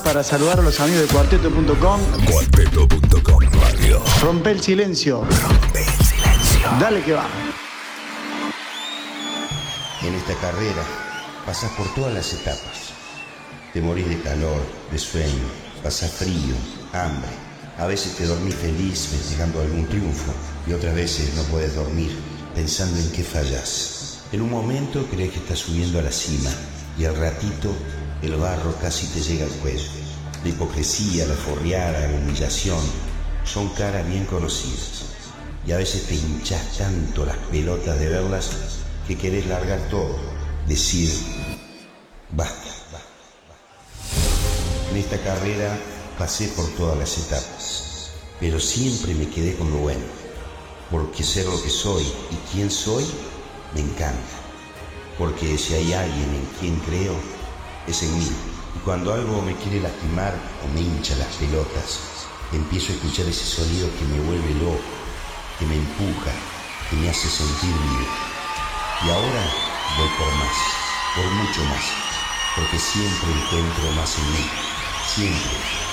Para saludar a los amigos de cuarteto.com. Cuarteto.com Radio. Rompe el silencio. Rompe el silencio. Dale que va. En esta carrera pasas por todas las etapas. Te morís de calor, de sueño, pasas frío, hambre. A veces te dormís feliz festejando algún triunfo y otras veces no puedes dormir pensando en qué fallás. En un momento crees que estás subiendo a la cima y al ratito el barro casi te llega al cuello. La hipocresía, la forreada, la humillación son caras bien conocidas. Y a veces te hinchás tanto las pelotas de verlas que querés largar todo, decir, basta. En esta carrera pasé por todas las etapas, pero siempre me quedé con lo bueno, porque ser lo que soy y quién soy me encanta, porque si hay alguien en quien creo, es en mí. Y cuando algo me quiere lastimar o me hincha las pelotas, empiezo a escuchar ese sonido que me vuelve loco, que me empuja, que me hace sentir vivo. Y ahora voy por más, por mucho más, porque siempre encuentro más en mí, siempre.